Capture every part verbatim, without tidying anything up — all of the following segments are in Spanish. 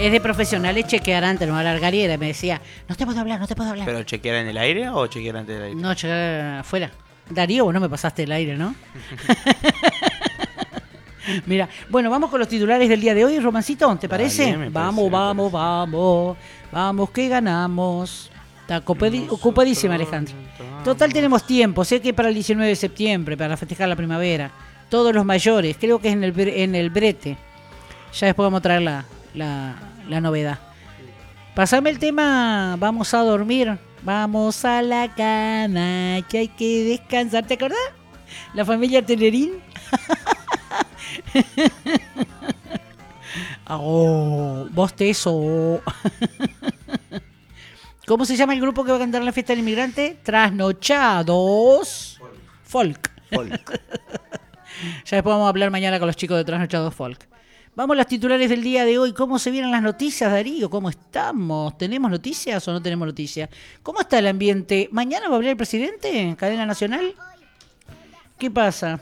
Es de profesionales chequear antes, no alargar y me decía, no te puedo hablar, no te puedo hablar. ¿Pero chequear en el aire o chequear antes del aire? No, chequear afuera. Darío, vos no me pasaste el aire, ¿no? Mira, bueno, vamos con los titulares del día de hoy, Romancito, ¿te parece? Dale, me vamos, parece, vamos, me parece. vamos, vamos, que ganamos. Está ocupadi- ocupadísima, Alejandra. Total, tenemos tiempo, sé que para el diecinueve de septiembre, para festejar la primavera, todos los mayores, creo que es en el, bre- en el brete. Ya después vamos a traer la, la, la novedad. Pasame el tema, vamos a dormir, vamos a la cama, que hay que descansar, ¿te acordás? La familia Telerín. Oh, bostezo. ¿Cómo se llama el grupo que va a cantar en la fiesta del inmigrante? Trasnochados Folk. Folk. Ya después vamos a hablar mañana con los chicos de Trasnochados Folk. Vamos a los titulares del día de hoy. ¿Cómo se vienen las noticias, Darío? ¿Cómo estamos? ¿Tenemos noticias o no tenemos noticias? ¿Cómo está el ambiente? ¿Mañana va a hablar el presidente en cadena nacional? ¿Qué pasa?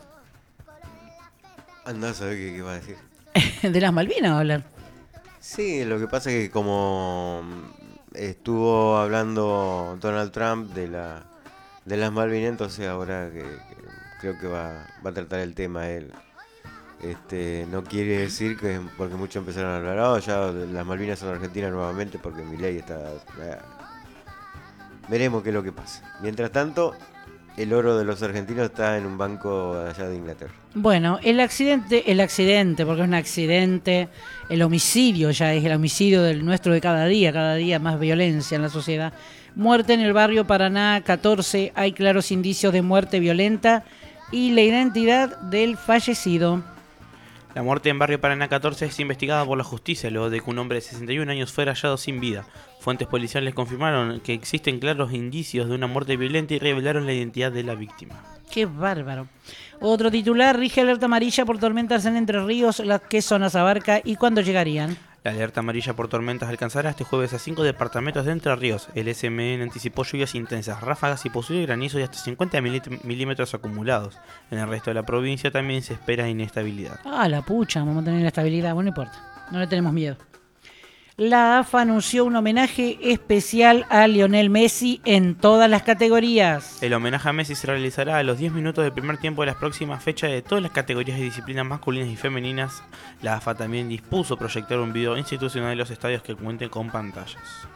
Andá a saber qué, qué va a decir. De las Malvinas va a hablar. Sí, lo que pasa es que como estuvo hablando Donald Trump de la de las Malvinas, entonces ahora que, que creo que va, va a tratar el tema él. Este, no quiere decir que, porque muchos empezaron a hablar, oh, ya las Malvinas son argentinas nuevamente porque Milei está... eh. Veremos qué es lo que pasa. Mientras tanto, el oro de los argentinos está en un banco allá de Inglaterra. Bueno, el accidente, el accidente, porque es un accidente, el homicidio ya es el homicidio del nuestro de cada día, cada día más violencia en la sociedad. Muerte en el barrio Paraná catorce, hay claros indicios de muerte violenta y la identidad del fallecido. La muerte en barrio Paraná catorce es investigada por la justicia luego de que un hombre de sesenta y un años fuera hallado sin vida. Fuentes policiales confirmaron que existen claros indicios de una muerte violenta y revelaron la identidad de la víctima. ¡Qué bárbaro! Otro titular, rige alerta amarilla por tormentas en Entre Ríos, las que zonas abarca y cuándo llegarían. La alerta amarilla por tormentas alcanzará este jueves a cinco departamentos de Entre Ríos. El S M N anticipó lluvias intensas, ráfagas y posible granizo de hasta cincuenta milímetros acumulados. En el resto de la provincia también se espera inestabilidad. Ah, la pucha, vamos a tener la estabilidad, bueno, no importa, no le tenemos miedo. La A F A anunció un homenaje especial a Lionel Messi en todas las categorías. El homenaje a Messi se realizará a los diez minutos del primer tiempo de las próximas fechas de todas las categorías y disciplinas masculinas y femeninas. La A F A también dispuso proyectar un video institucional de los estadios que cuente con pantallas.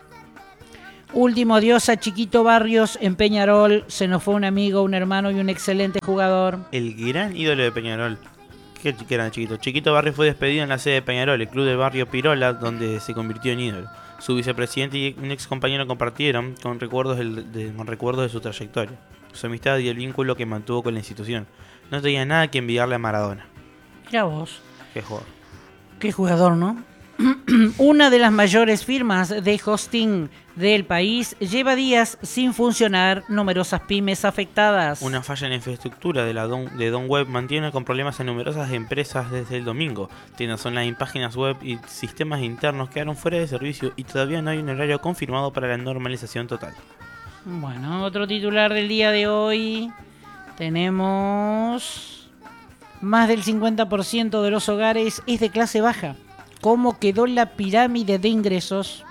Último adiós a Chiquito Barrios en Peñarol. Se nos fue un amigo, un hermano y un excelente jugador. El gran ídolo de Peñarol. ¿Qué era Chiquito? Chiquito Barrios fue despedido en la sede de Peñarol, el club del barrio Pirola, donde se convirtió en ídolo. Su vicepresidente y un ex compañero compartieron con recuerdos, del, de, con recuerdos de su trayectoria, su amistad y el vínculo que mantuvo con la institución. No tenía nada que envidiarle a Maradona. Mirá vos. Qué jugador. Qué jugador, ¿no? Una de las mayores firmas de hosting del país lleva días sin funcionar, numerosas pymes afectadas. Una falla en la infraestructura de la Don, de Don Web mantiene con problemas a numerosas empresas desde el domingo. Tiendas online, páginas web y sistemas internos quedaron fuera de servicio y todavía no hay un horario confirmado para la normalización total. Bueno, otro titular del día de hoy. Tenemos... Más del cincuenta por ciento de los hogares es de clase baja. ¿Cómo quedó la pirámide de ingresos?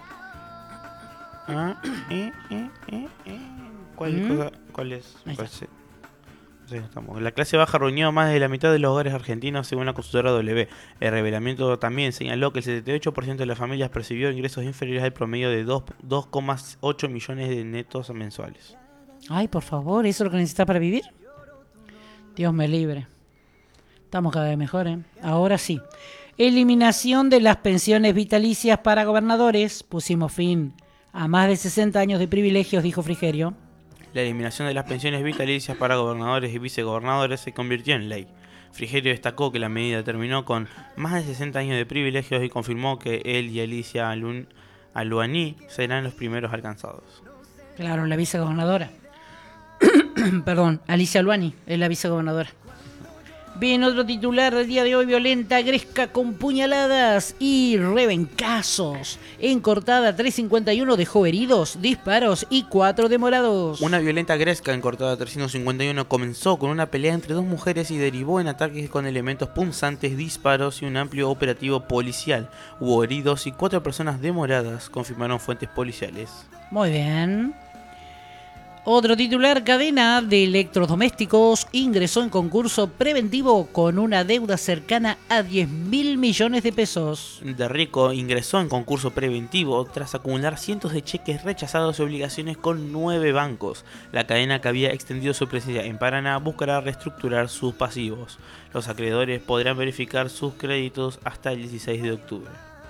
Ah, eh, eh, eh, eh. ¿Cuál, ¿Mm? cosa, ¿Cuál es? ¿Cuál es? Sí, estamos. La clase baja reunió más de la mitad de los hogares argentinos según la consultora W. El revelamiento también señaló que el setenta y ocho por ciento de las familias percibió ingresos inferiores al promedio de dos coma ocho millones de netos mensuales. Ay, por favor, ¿eso es lo que necesitas para vivir? Dios me libre. Estamos cada vez mejor, ¿eh? Ahora sí. Eliminación de las pensiones vitalicias para gobernadores. Pusimos fin a más de sesenta años de privilegios, dijo Frigerio. La eliminación de las pensiones vitalicias para gobernadores y vicegobernadores se convirtió en ley. Frigerio destacó que la medida terminó con más de sesenta años de privilegios y confirmó que él y Alicia Alun, Aluaní serán los primeros alcanzados. Claro, la vicegobernadora. Perdón, Alicia Aluani es la vicegobernadora. Bien, otro titular del día de hoy: violenta gresca con puñaladas y rebencazos. En Cortada trescientos cincuenta y uno dejó heridos, disparos y cuatro demorados. Una violenta gresca en Cortada trescientos cincuenta y uno comenzó con una pelea entre dos mujeres y derivó en ataques con elementos punzantes, disparos y un amplio operativo policial. Hubo heridos y cuatro personas demoradas, confirmaron fuentes policiales. Muy bien. Otro titular: cadena de electrodomésticos ingresó en concurso preventivo con una deuda cercana a diez mil millones de pesos. De Rico ingresó en concurso preventivo tras acumular cientos de cheques rechazados y obligaciones con nueve bancos. La cadena, que había extendido su presencia en Paraná, buscará reestructurar sus pasivos. Los acreedores podrán verificar sus créditos hasta el dieciséis de octubre.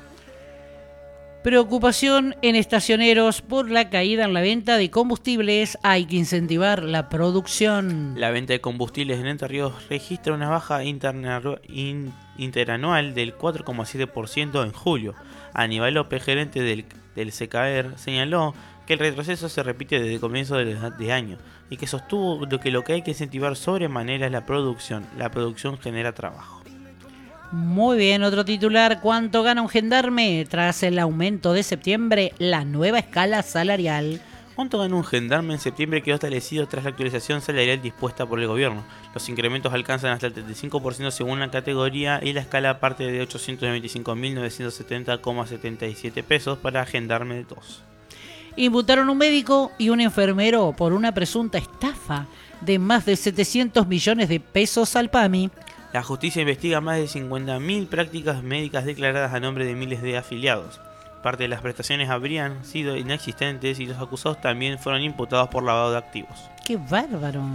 Preocupación en estacioneros por la caída en la venta de combustibles. Hay que incentivar la producción. La venta de combustibles en Entre Ríos registra una baja interna, in, interanual del cuatro coma siete por ciento en julio. Aníbal López, gerente del, del C K E R, señaló que el retroceso se repite desde el comienzo de, de año y que sostuvo que lo que hay que incentivar sobremanera es la producción. La producción genera trabajo. Muy bien, otro titular: ¿cuánto gana un gendarme? Tras el aumento de septiembre, la nueva escala salarial. ¿Cuánto gana un gendarme en septiembre? Quedó establecido tras la actualización salarial dispuesta por el gobierno. Los incrementos alcanzan hasta el treinta y cinco por ciento según la categoría y la escala parte de ochocientos veinticinco mil novecientos setenta coma setenta y siete pesos para gendarme dos. Imputaron un médico y un enfermero por una presunta estafa de más de setecientos millones de pesos al P A M I. La justicia investiga más de cincuenta mil prácticas médicas declaradas a nombre de miles de afiliados. Parte de las prestaciones habrían sido inexistentes y los acusados también fueron imputados por lavado de activos. ¡Qué bárbaro!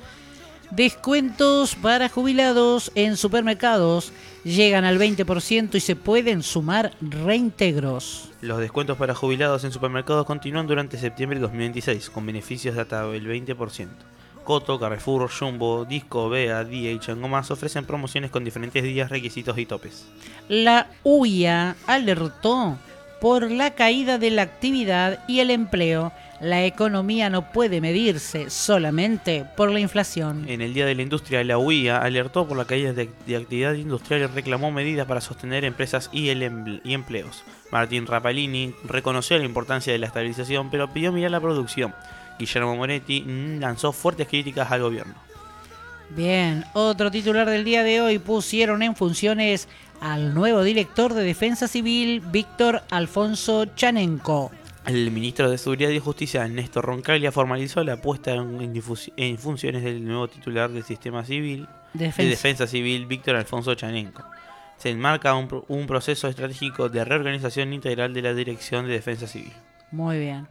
Descuentos para jubilados en supermercados llegan al veinte por ciento y se pueden sumar reintegros. Los descuentos para jubilados en supermercados continúan durante septiembre de dos mil veintiséis, con beneficios de hasta el veinte por ciento. Coto, Carrefour, Jumbo, Disco, Bea, D H y algo más ofrecen promociones con diferentes días, requisitos y topes. La U I A alertó por la caída de la actividad y el empleo. La economía no puede medirse solamente por la inflación. En el Día de la Industria, la U I A alertó por la caída de, de actividad industrial y reclamó medidas para sostener empresas y, el emple- y empleos. Martín Rapalini reconoció la importancia de la estabilización, pero pidió mirar la producción. Guillermo Moretti lanzó fuertes críticas al gobierno. Bien, otro titular del día de hoy: pusieron en funciones al nuevo director de Defensa Civil, Víctor Alfonso Chanenko. El ministro de Seguridad y Justicia, Néstor Roncaglia, formalizó la puesta en, difusi- en funciones del nuevo titular del Sistema Civil Defensa. de Defensa Civil, Víctor Alfonso Chanenko. Se enmarca un, un proceso estratégico de reorganización integral de la Dirección de Defensa Civil. Muy bien.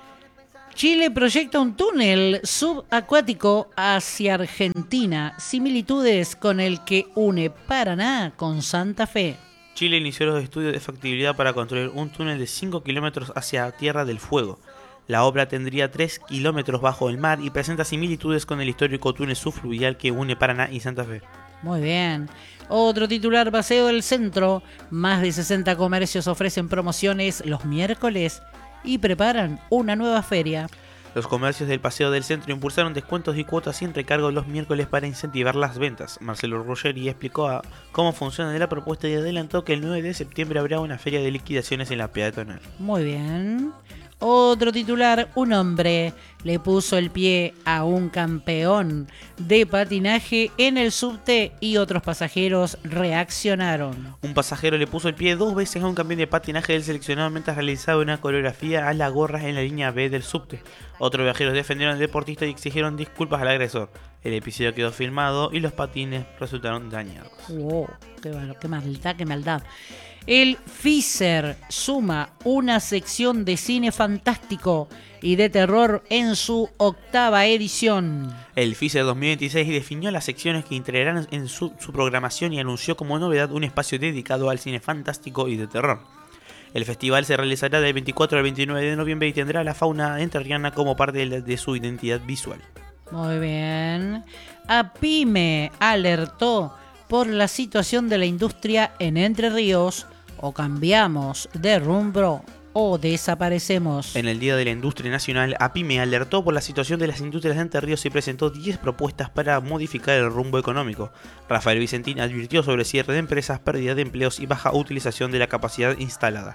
Chile proyecta un túnel subacuático hacia Argentina, similitudes con el que une Paraná con Santa Fe. Chile inició los estudios de factibilidad para construir un túnel de cinco kilómetros hacia Tierra del Fuego. La obra tendría tres kilómetros bajo el mar y presenta similitudes con el histórico túnel subfluvial que une Paraná y Santa Fe. Muy bien. Otro titular: Paseo del Centro. Más de sesenta comercios ofrecen promociones los miércoles y preparan una nueva feria. Los comercios del Paseo del Centro impulsaron descuentos y cuotas sin recargo los miércoles para incentivar las ventas. Marcelo Ruggeri explicó a cómo funciona la propuesta y adelantó que el nueve de septiembre habrá una feria de liquidaciones en la peatonal. Muy bien. Otro titular: un hombre le puso el pie a un campeón de patinaje en el subte y otros pasajeros reaccionaron. Un pasajero le puso el pie dos veces a un campeón de patinaje del seleccionado mientras realizaba una coreografía a la gorra en la línea B del subte. Otros viajeros defendieron al deportista y exigieron disculpas al agresor. El episodio quedó filmado y los patines resultaron dañados. Wow, qué, bueno, qué maldad, qué maldad. El Pfizer suma una sección de cine fantástico y de terror en su octava edición. El Pfizer dos mil veintiséis definió las secciones que integrarán en su, su programación y anunció como novedad un espacio dedicado al cine fantástico y de terror. El festival se realizará del veinticuatro al veintinueve de noviembre y tendrá la fauna entrerriana como parte de, la, de su identidad visual. Muy bien. APIME alertó por la situación de la industria en Entre Ríos. O cambiamos de rumbo o desaparecemos. En el Día de la Industria Nacional, APIME alertó por la situación de las industrias de Entre Ríos y presentó diez propuestas para modificar el rumbo económico. Rafael Vicentín advirtió sobre cierre de empresas, pérdida de empleos y baja utilización de la capacidad instalada.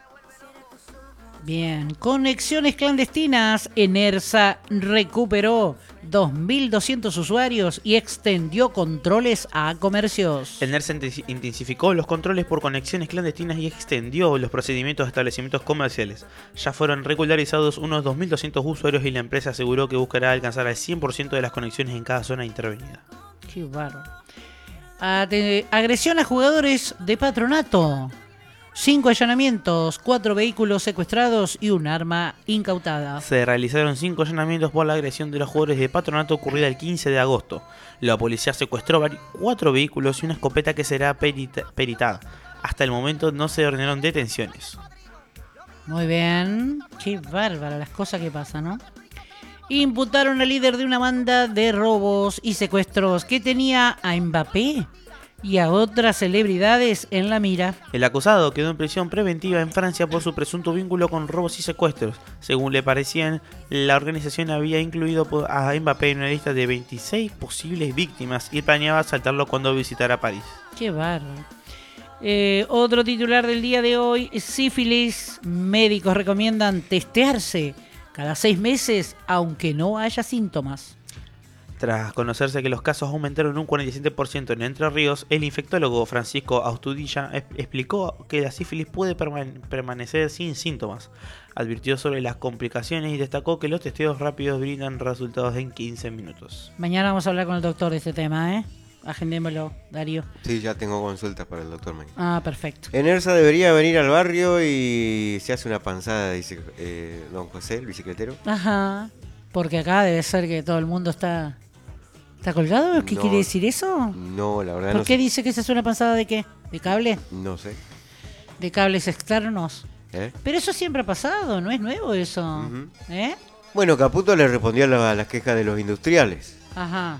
Bien, conexiones clandestinas. Enersa recuperó dos mil doscientos usuarios y extendió controles a comercios. El NERSA intensificó los controles por conexiones clandestinas y extendió los procedimientos a establecimientos comerciales. Ya fueron regularizados unos dos mil doscientos usuarios y la empresa aseguró que buscará alcanzar al cien por ciento de las conexiones en cada zona intervenida. Qué bárbaro. Ate- Agresión a jugadores de Patronato. Cinco allanamientos, cuatro vehículos secuestrados y un arma incautada. Se realizaron cinco allanamientos por la agresión de los jugadores de Patronato ocurrida el quince de agosto. La policía secuestró vari- cuatro vehículos y una escopeta que será perita- peritada. Hasta el momento no se ordenaron detenciones. Muy bien. Qué bárbara las cosas que pasan, ¿no? Imputaron al líder de una banda de robos y secuestros que tenía a Mbappé y a otras celebridades en la mira. El acusado quedó en prisión preventiva en Francia por su presunto vínculo con robos y secuestros. Según le parecían, la organización había incluido a Mbappé en una lista de veintiséis posibles víctimas y planeaba asaltarlo cuando visitara París. Qué bárbaro. Eh, otro titular del día de hoy, sífilis. Médicos recomiendan testearse cada seis meses aunque no haya síntomas. Tras conocerse que los casos aumentaron un cuarenta y siete por ciento en Entre Ríos, el infectólogo Francisco Astudilla es- explicó que la sífilis puede perman- permanecer sin síntomas. Advirtió sobre las complicaciones y destacó que los testeos rápidos brindan resultados en quince minutos. Mañana vamos a hablar con el doctor de este tema, ¿eh? Agendémoslo, Darío. Sí, ya tengo consultas para el doctor mañana. Ah, perfecto. Enersa debería venir al barrio y se hace una panzada, dice eh, don José, el bicicletero. Ajá. Porque acá debe ser que todo el mundo está... ¿Está colgado? ¿Qué No. quiere decir eso? No, la verdad ¿Por no qué sé. dice que se hace una panzada de qué? ¿De cable? No sé. ¿De cables externos? ¿Eh? Pero eso siempre ha pasado, no es nuevo eso. Ujú. ¿Eh? Bueno, Caputo le respondió a, la- a las quejas de los industriales. Ajá.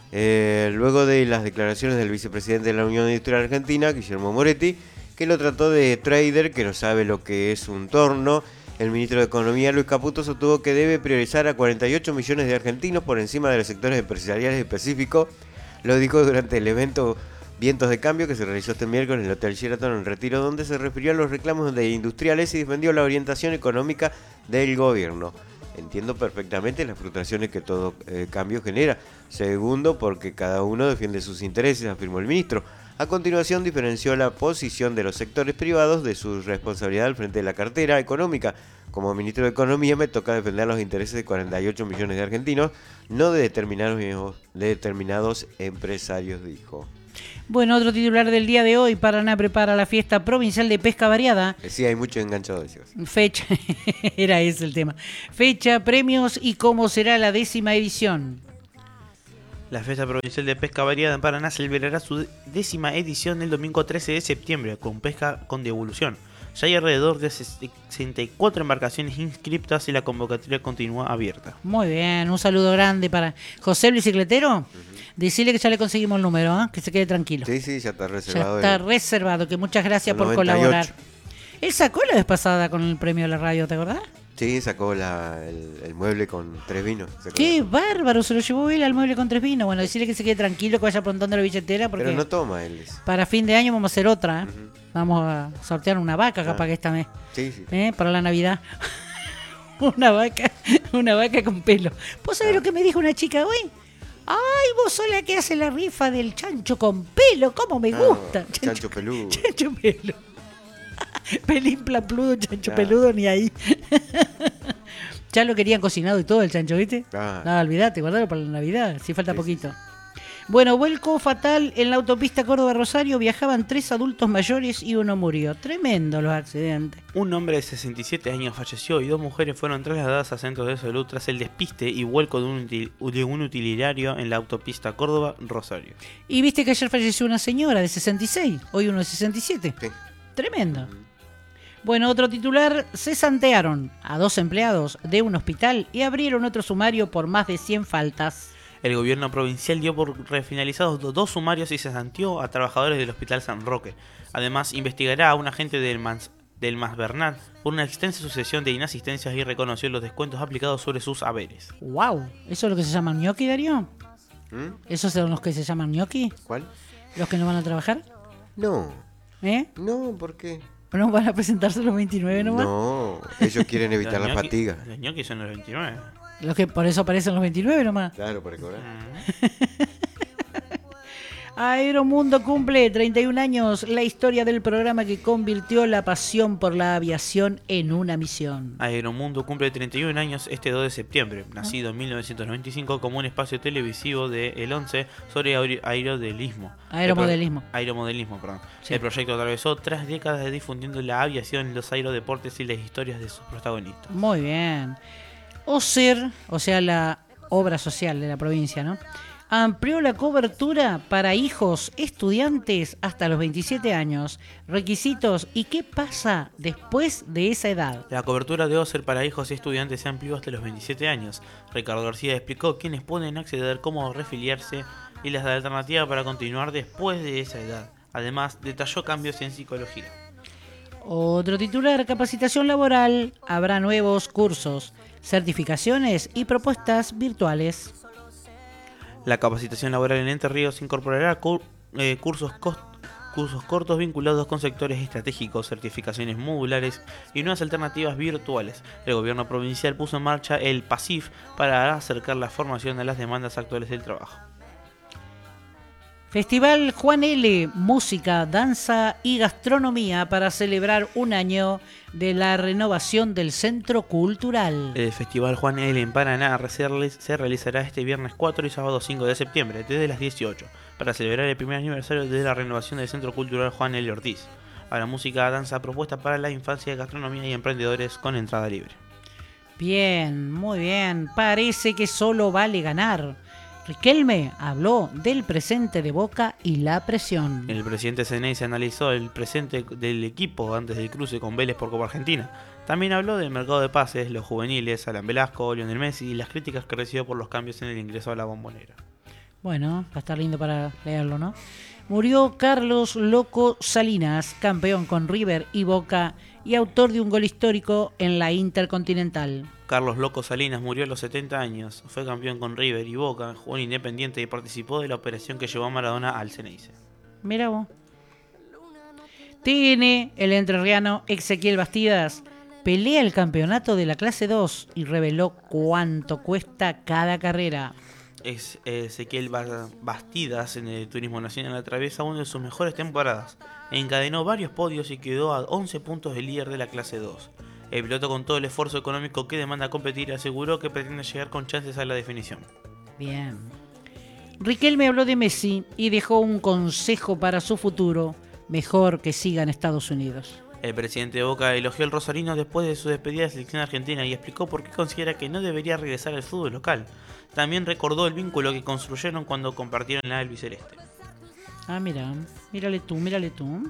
Eh, luego de las declaraciones del vicepresidente de la Unión Industrial Argentina, Guillermo Moretti, que lo trató de trader, que no sabe lo que es un torno, el ministro de Economía, Luis Caputo, sostuvo que debe priorizar a cuarenta y ocho millones de argentinos por encima de los sectores empresariales específicos. Lo dijo durante el evento Vientos de Cambio que se realizó este miércoles en el Hotel Sheraton en Retiro, donde se refirió a los reclamos de industriales y defendió la orientación económica del gobierno. Entiendo perfectamente las frustraciones que todo eh, cambio genera. Segundo, porque cada uno defiende sus intereses, afirmó el ministro. A continuación, diferenció la posición de los sectores privados de su responsabilidad al frente de la cartera económica. Como ministro de Economía me toca defender los intereses de cuarenta y ocho millones de argentinos, no de determinados, de determinados empresarios, dijo. Bueno, otro titular del día de hoy. Paraná prepara la fiesta provincial de pesca variada. Eh, Sí, hay mucho enganchado, decías. Fecha, era ese el tema. Fecha, premios y cómo será la décima edición. La Fiesta Provincial de Pesca Variada en Paraná celebrará su décima edición el domingo trece de septiembre con pesca con devolución. Ya hay alrededor de sesenta y cuatro embarcaciones inscriptas y la convocatoria continúa abierta. Muy bien, un saludo grande para José el bicicletero. Decirle que ya le conseguimos el número, ¿eh? Que se quede tranquilo. Sí, sí, ya está Ya reservado. está el- reservado, que muchas gracias el por noventa y ocho. colaborar. Él sacó la vez pasada con el premio de la radio, ¿te acordás? Sí, sacó la, el, el mueble con tres vinos. ¿se Qué acuerdan? bárbaro, se lo llevó él al mueble con tres vinos. Bueno, decirle que se quede tranquilo, que vaya apuntando la billetera, porque Pero no toma él. eso. para fin de año vamos a hacer otra. ¿eh? Ujú. Vamos a sortear una vaca, capaz Ah. que esta mes, Sí, sí. ¿eh? Para la Navidad. Una vaca, una vaca con pelo. ¿Vos sabés Ah. lo que me dijo una chica hoy? Ay, vos sos la que hace la rifa del chancho con pelo, cómo me Ah, gusta. chancho peludo. Chancho pelo. Pelín plapludo, chancho Ah. peludo, ni ahí. Ya lo querían cocinado y todo el chancho, ¿viste? Ah. No, olvidate, guardalo para la Navidad, si falta Sí, sí, poquito. Bueno, vuelco fatal en la autopista Córdoba-Rosario. Viajaban tres adultos mayores y uno murió. Tremendo los accidentes. Un hombre de sesenta y siete años falleció y dos mujeres fueron trasladadas a centros de salud tras el despiste y vuelco de un, util- de un utilitario en la autopista Córdoba-Rosario. Y viste que ayer falleció una señora de sesenta y seis, hoy uno de sesenta y siete. Sí. Tremendo. Bueno, otro titular, cesantearon a dos empleados de un hospital y abrieron otro sumario por más de cien faltas. El gobierno provincial dio por refinalizados do- dos sumarios y cesanteó a trabajadores del Hospital San Roque. Además, investigará a un agente del, Mans- del Masbernat por una extensa sucesión de inasistencias y reconoció los descuentos aplicados sobre sus haberes. Wow, ¿eso es lo que se llama gnocchi, Darío? ¿Mm? ¿Esos son los que se llaman gnocchi? ¿Cuál? ¿Los que no van a trabajar? No, ¿Eh? no, ¿por qué? ¿No van a presentarse los veintinueve nomás? No, ellos quieren evitar Los la ñoqui- fatiga. Los ñoquis son los veintinueve. Los que por eso aparecen los veintinueve nomás. Claro, para cobrar. Aeromundo cumple treinta y un años, la historia del programa que convirtió la pasión por la aviación en una misión. Aeromundo cumple treinta y un años este dos de septiembre, nacido en mil novecientos noventa y cinco como un espacio televisivo de El once sobre aer- aeromodelismo. Aeromodelismo. El pro- aeromodelismo, perdón. Sí. El proyecto atravesó tres décadas de difundiendo la aviación, los aerodeportes y las historias de sus protagonistas. Muy bien. OSER, o sea, la obra social de la provincia, ¿no? Amplió la cobertura para hijos estudiantes hasta los veintisiete años. Requisitos y qué pasa después de esa edad. La cobertura de OSER para hijos y estudiantes se amplió hasta los veintisiete años. Ricardo García explicó quiénes pueden acceder, cómo refiliarse y las alternativas para continuar después de esa edad. Además, detalló cambios en psicología. Otro titular, capacitación laboral. Habrá nuevos cursos, certificaciones y propuestas virtuales. La capacitación laboral en Entre Ríos incorporará cur- eh, cursos, cost- cursos cortos vinculados con sectores estratégicos, certificaciones modulares y nuevas alternativas virtuales. El gobierno provincial puso en marcha el PASIF para acercar la formación a las demandas actuales del trabajo. Festival Juan L. Música, danza y gastronomía para celebrar un año de la renovación del Centro Cultural. El Festival Juan L. en Paraná se realizará este viernes cuatro y sábado cinco de septiembre desde las dieciocho para celebrar el primer aniversario de la renovación del Centro Cultural Juan L. Ortiz. Habrá música, danza, propuesta para la infancia, gastronomía y emprendedores con entrada libre. Bien, muy bien. Parece que solo vale ganar. Riquelme habló del presente de Boca y la presión. El presidente Ceneice analizó el presente del equipo antes del cruce con Vélez por Copa Argentina. También habló del mercado de pases, los juveniles, Alan Velasco, Lionel Messi y las críticas que recibió por los cambios en el ingreso a la Bombonera. Bueno, va a estar lindo para leerlo, ¿no? Murió Carlos Loco Salinas, campeón con River y Boca y autor de un gol histórico en la Intercontinental. Carlos Loco Salinas murió a los setenta años, fue campeón con River y Boca, jugó en Independiente y participó de la operación que llevó a Maradona al Ceneice. Mira vos. T N, el entrerriano Ezequiel Bastidas, pelea el campeonato de la clase dos y reveló cuánto cuesta cada carrera. Es Ezequiel Bastidas en el Turismo Nacional atraviesa una de sus mejores temporadas. Encadenó varios podios y quedó a once puntos del líder de la clase dos. El piloto, con todo el esfuerzo económico que demanda competir, aseguró que pretende llegar con chances a la definición. Bien. Riquelme habló de Messi y dejó un consejo para su futuro. Mejor que siga en Estados Unidos. El presidente de Boca elogió al rosarino después de su despedida de selección argentina y explicó por qué considera que no debería regresar al fútbol local. También recordó el vínculo que construyeron cuando compartieron la albiceleste. Ah, mira, mírale tú, mírale tú.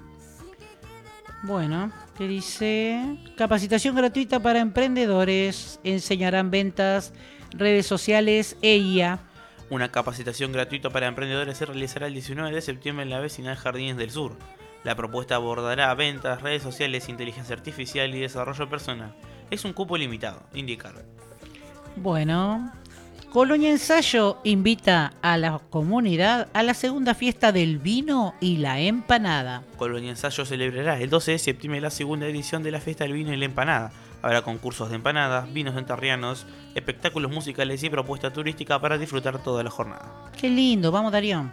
Bueno, ¿qué dice? Capacitación gratuita para emprendedores. Enseñarán ventas, redes sociales e I A. Una capacitación gratuita para emprendedores se realizará el diecinueve de septiembre en la vecinal Jardines del Sur. La propuesta abordará ventas, redes sociales, inteligencia artificial y desarrollo personal. Es un cupo limitado, indicaron. Bueno, Colonia Ensayo invita a la comunidad a la segunda fiesta del vino y la empanada. Colonia Ensayo celebrará el doce de septiembre la segunda edición de la fiesta del vino y la empanada. Habrá concursos de empanadas, vinos entarrianos, espectáculos musicales y propuesta turística para disfrutar toda la jornada. Qué lindo, vamos Darío.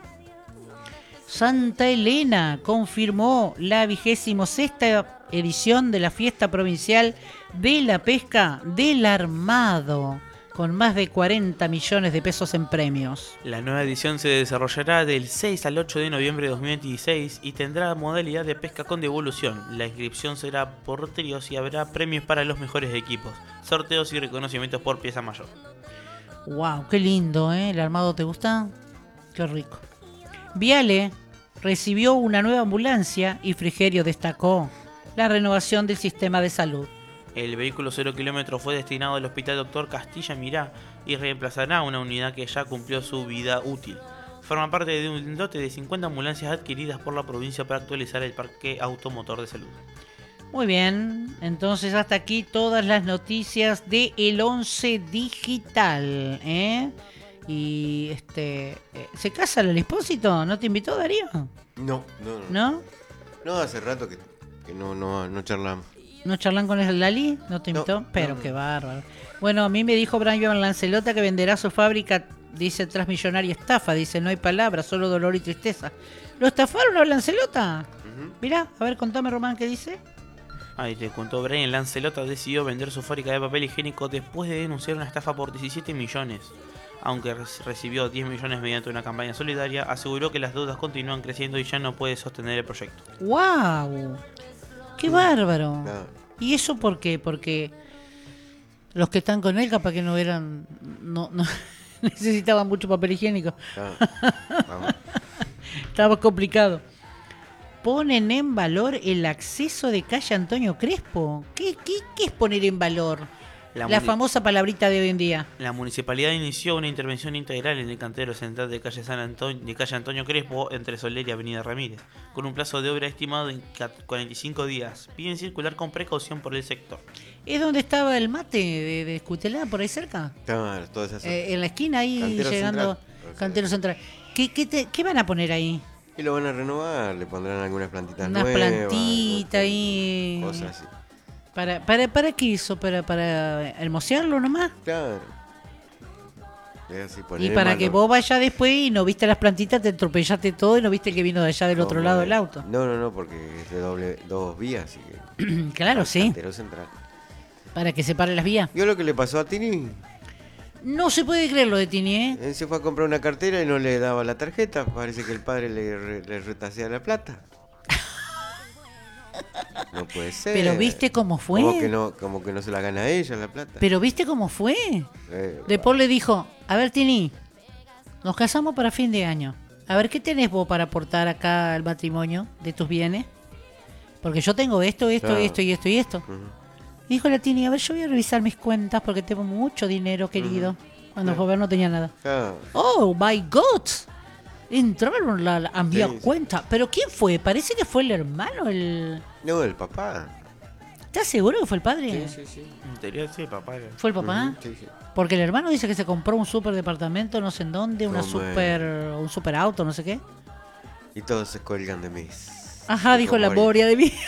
Santa Elena confirmó la vigésimo sexta edición de la fiesta provincial de la pesca del Armado, con más de cuarenta millones de pesos en premios. La nueva edición se desarrollará del seis al ocho de noviembre de dos mil veintiséis y tendrá modalidad de pesca con devolución. La inscripción será por tríos y habrá premios para los mejores equipos, sorteos y reconocimientos por pieza mayor. Wow, qué lindo, ¿eh? ¿El Armado te gusta? Qué rico. Viale recibió una nueva ambulancia y Frigerio destacó la renovación del sistema de salud. El vehículo cero kilómetros fue destinado al Hospital Doctor Castilla Mirá y reemplazará una unidad que ya cumplió su vida útil. Forma parte de un lote de cincuenta ambulancias adquiridas por la provincia para actualizar el parque automotor de salud. Muy bien, entonces hasta aquí todas las noticias de El Once Digital, ¿eh? Y este, eh, ¿se casa el expósito? ¿No te invitó, Darío? No, no, no. ¿No? No, hace rato que, que no, no, no charlamos. ¿No charlan con el Lali? ¿No te invitó? No, Pero no, qué no. bárbaro. Bueno, a mí me dijo Brian Lancelota que venderá su fábrica, dice, tras millonaria estafa. Dice, no hay palabras, solo dolor y tristeza. ¿Lo estafaron a Lancelota? Ujú. Mirá, a ver, contame, Román, ¿qué dice? Ahí te contó Brian Lancelota decidió vender su fábrica de papel higiénico después de denunciar una estafa por diecisiete millones. Aunque re- recibió diez millones mediante una campaña solidaria, aseguró que las deudas continúan creciendo y ya no puede sostener el proyecto. ¡Wow! ¡Qué bárbaro! Nada. ¿Y eso por qué? Porque los que están con él capaz que no eran... no, no necesitaban mucho papel higiénico. Nada. Vamos. Estaba complicado. Ponen en valor el acceso de calle Antonio Crespo. ¿Qué, qué, qué es poner en valor? La, La muni- famosa palabrita de hoy en día. La municipalidad inició una intervención integral en el cantero central de calle San Antonio, de calle Antonio Crespo entre Soler y Avenida Ramírez, con un plazo de obra estimado en ca- cuarenta y cinco días. Piden circular con precaución por el sector. ¿Es donde estaba el mate de, de Escutelá, por ahí cerca? Claro, todas esas. Eh, en la esquina, ahí Cantero llegando... Central. Cantero Central. ¿Qué, qué, te- qué van a poner ahí? Y lo van a renovar, le pondrán algunas plantitas Unas nuevas. plantitas ahí. Cosas así. ¿Para, para, ¿Para qué hizo? ¿Para, para hermosearlo nomás? Claro. Es así, poner Y en para que valor. vos vayas después y no viste las plantitas, te atropellaste todo y no viste que vino de allá del otro Como lado de- del auto. No, no, no, porque es de doble, dos vías, así que. Claro, sí. Cantero Central. Para que separe las vías. ¿Vio lo que le pasó a Tini? No se puede creer lo de Tini, ¿eh? Él se fue a comprar una cartera y no le daba la tarjeta. Parece que el padre le, re- le retasea la plata. No puede ser. Pero viste cómo fue. Como que no, como que no se la gana ella la plata. Pero viste cómo fue. Eh, Después le dijo, a ver Tini, nos casamos para fin de año. A ver, ¿qué tenés vos para aportar acá al matrimonio de tus bienes? Porque yo tengo esto, esto, Claro. esto y esto y esto. ujú. Dijo la Tini, a ver, yo voy a revisar mis cuentas porque tengo mucho dinero, querido. Cuando Claro. fue a ver no tenía nada. Ah, Oh, my God. Entraron la, la a mi Sí, sí. cuenta. ¿Pero quién fue? Parece que fue el hermano, el... no, el papá. ¿Estás seguro que fue el padre? Sí, sí, sí. En teoría sí, papá. ¿Fue el papá? Ujú, sí, sí. Porque el hermano dice que se compró un super departamento, no sé en dónde, una ¿Cómo es? super, un super auto, no sé qué. Y todos se colgan de mí. Ajá, dijo la Moria de mí.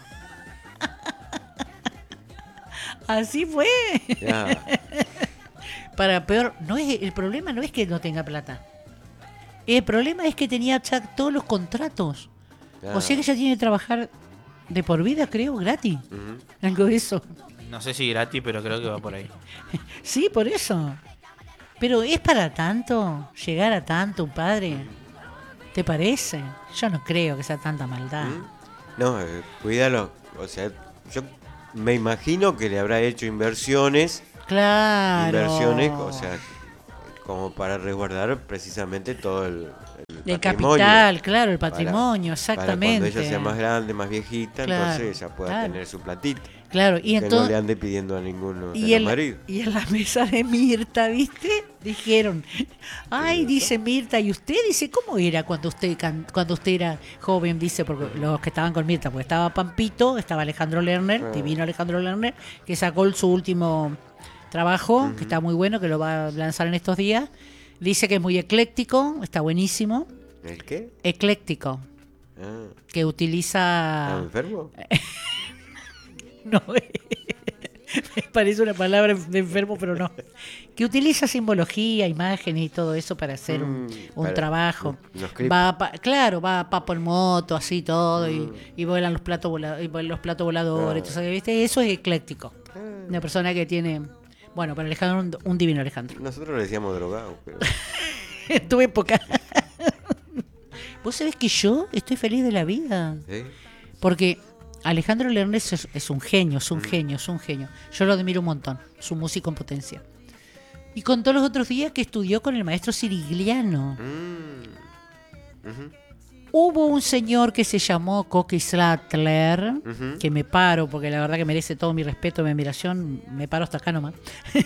Así fue. Ya. Para peor, no es el problema no es que no tenga plata. El problema es que tenía ya todos los contratos. Ya. O sea que ella tiene que trabajar de por vida, creo, gratis. Ujú. Algo de eso. No sé si gratis, pero creo que va por ahí. Sí, por eso. Pero ¿es para tanto llegar a tanto un padre? ¿Te parece? Yo no creo que sea tanta maldad. ¿Mm? No, eh, cuídalo. O sea, yo me imagino que le habrá hecho inversiones. Claro. Inversiones, o sea, como para resguardar precisamente todo el, el El patrimonio. capital, claro, el Para- patrimonio, exactamente. Para cuando ella sea más grande, más viejita, Claro, entonces ella pueda claro. tener su platita. Claro, y que no le entonces... ande pidiendo a ninguno de Y los en, la, maridos. y en la mesa de Mirta, ¿viste? Dijeron, ay, dice Mirta, ¿y usted dice cómo era cuando usted can- cuando usted era joven? Dice, porque los que estaban con Mirta, porque estaba Pampito, estaba Alejandro Lerner, Ah. divino Alejandro Lerner, que sacó su último trabajo, que está muy bueno, que lo va a lanzar en estos días. Dice que es muy ecléctico, está buenísimo. ¿El qué? Ecléctico, Ah, que utiliza... ¿estaba enfermo? No, me parece una palabra de enfermo, pero no. Que utiliza simbología, imágenes y todo eso para hacer un, Mm, un para- trabajo. unos clips. Va pa- claro, va a papo en moto, así todo, Mm. y, y vuelan los platos vola- y vuelan los platos voladores. Ah. Entonces, ¿viste? Eso es ecléctico. Ah, Una persona que tiene, bueno, para Alejandro un, un divino Alejandro. nosotros le decíamos drogado, pero Tuve época. Vos sabés que yo estoy feliz de la vida. ¿eh? Porque Alejandro Lerner es, es un genio, es Mm. un genio, es un genio. Yo lo admiro un montón, su músico en potencia. Y contó los otros días que estudió con el maestro Sirigliano. Mm. Ujú, Hubo un señor que se llamó Coqui Slattler, ujú. que me paro, porque la verdad que merece todo mi respeto, mi admiración, me paro hasta acá nomás.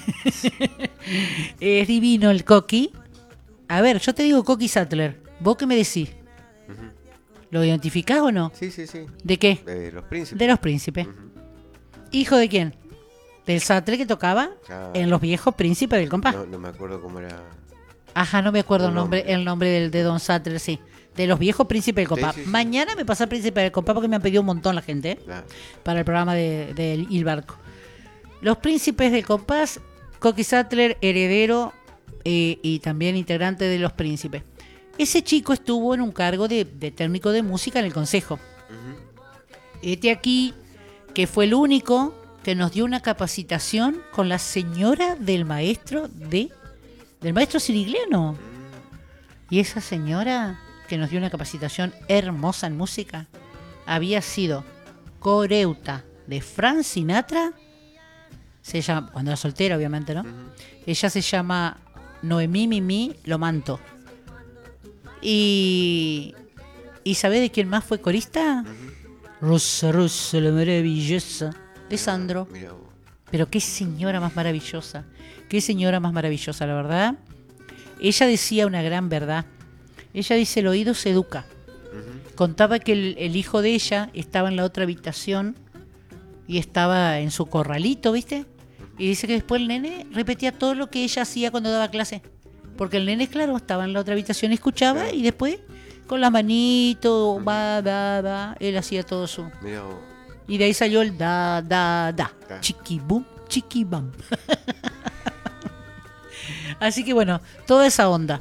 Es divino el Coqui. A ver, yo te digo Coqui Sattler, ¿vos qué me decís? Ujú. ¿Lo identificás o no? Sí, sí, sí. ¿De qué? De los príncipes. De los príncipes. Ujú. ¿Hijo de quién? Del Sartre que tocaba Ah, en Los Viejos Príncipes del Compás. no, no me acuerdo cómo era. Ajá, no me acuerdo el El nombre, nombre. el nombre del, de Don Sartre, sí. De Los Viejos Príncipes del Compás. Sí, sí, sí. Mañana me pasa Príncipe del Compás porque me han pedido un montón la gente, ¿eh? Ah, Para el programa de, de Il Barco. Los Príncipes del Compás, Coqui Sattler, heredero eh, y también integrante de Los Príncipes. Ese chico estuvo en un cargo de, de técnico de música en el Consejo. ujú. Este aquí, que fue el único que nos dio una capacitación con la señora del maestro de del maestro Sirigliano. Y esa señora que nos dio una capacitación hermosa en música había sido coreuta de Frank Sinatra. Se llama, cuando era soltera, obviamente, ¿no? Ujú. Ella se llama Noemí Mimi Lomanto. Y ¿y sabés de quién más fue corista? Rosa, Rosa, la maravillosa de Sandro. Mira vos. Pero qué señora más maravillosa. Qué señora más maravillosa, la verdad. Ella decía una gran verdad. Ella dice, el oído se educa. Ujú. Contaba que el, el hijo de ella estaba en la otra habitación y estaba en su corralito, ¿viste? Y dice que después el nene repetía todo lo que ella hacía cuando daba clase. Porque el nene, claro, estaba en la otra habitación y escuchaba, Claro. y después con las manitos, va, va, va, él hacía todo su... Mira vos. Y de ahí salió el da, da, da. Da. Chiqui boom, chiqui bam. Así que bueno, toda esa onda.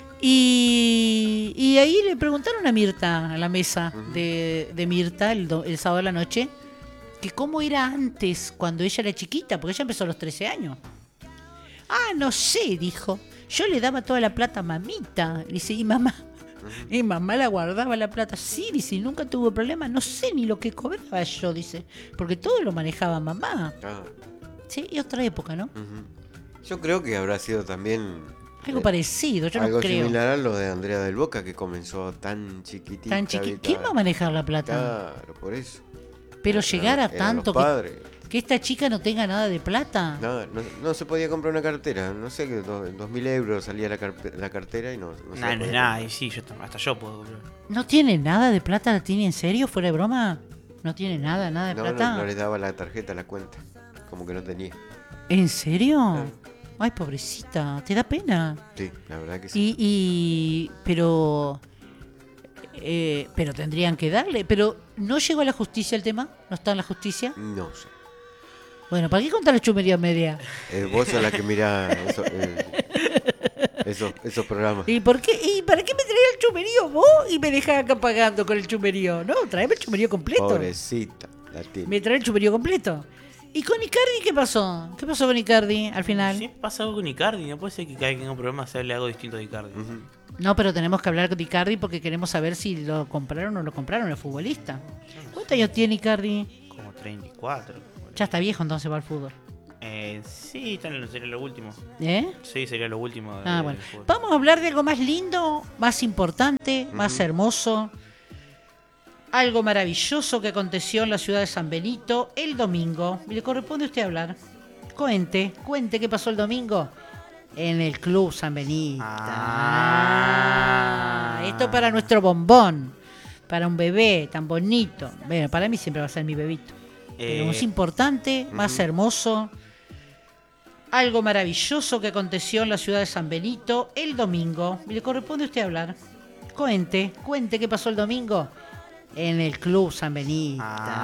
Y, y ahí le preguntaron a Mirta, a la mesa Ujú. de, de Mirta, el, do- el sábado de la noche, que cómo era antes, cuando ella era chiquita, porque ella empezó a los trece años. Ah, no sé, dijo. Yo le daba toda la plata a mamita. Dice, y mamá, y mamá la guardaba la plata. Sí, dice, y nunca tuvo problema. No sé ni lo que cobraba yo, dice, porque todo lo manejaba mamá. Ah, Sí, y otra época, ¿no? ujú. Yo creo que habrá sido también Algo eh, parecido, yo algo no creo. similar a lo de Andrea del Boca, que comenzó tan chiquitita. Tan chiqui... y ¿Quién tan- va a manejar la plata? Claro, por eso. Pero Eran- llegar a eran tanto los que, padres. que esta chica no tenga nada de plata. No, no, no se podía comprar una cartera. No sé, que do- dos mil euros salía la, carpe- la cartera y no, no se Nah, la no es podía nada, comprar. y sí, yo, tam- hasta yo puedo comprar. ¿No tiene nada de plata? ¿La tiene en serio? ¿Fuera de broma? ¿No tiene nada, nada de No, plata? no, no les daba la tarjeta, la cuenta. Como que no tenía. ¿En serio? Claro. Ay, pobrecita, te da pena. Sí, la verdad que sí. Y, y pero eh, pero tendrían que darle. Pero ¿no llegó a la justicia el tema? ¿No está en la justicia? No sé. Bueno, ¿para qué contar la chumería media? Eh, vos sos la que mira eso, eh, esos, esos programas. ¿Y por qué? ¿Y para qué me traía el chumerío vos y me dejás acá pagando con el chumerío? No, tráeme el chumerío completo. Pobrecita, la tiene. Me trae el chumerío completo. ¿Y con Icardi qué pasó? ¿Qué pasó con Icardi al final? Siempre pasa algo con Icardi, no puede ser que cada vez que tenga un problema se hable algo distinto de Icardi. Ujú. No, pero tenemos que hablar con Icardi porque queremos saber si lo compraron o no lo compraron el futbolista. ¿Cuántos años tiene Icardi? Como treinta y cuatro. Ya está viejo, entonces va al fútbol. Eh, sí, tal- sería lo último. ¿Eh? Sí, sería lo último. de- Ah, del bueno. fútbol. Vamos a hablar de algo más lindo, más importante, más Ujú. hermoso. Algo maravilloso que aconteció en la ciudad de San Benito el domingo. Y le corresponde a usted hablar. Cuente, cuente qué pasó el domingo en el Club San Benito. Ah. Ah, esto para nuestro bombón. Para un bebé tan bonito. Bueno, para mí siempre va a ser mi bebito. Pero Eh, más importante, más ujú. hermoso. Algo maravilloso que aconteció en la ciudad de San Benito el domingo. Y le corresponde a usted hablar. Cuente, cuente qué pasó el domingo en el Club San Benito. Ah.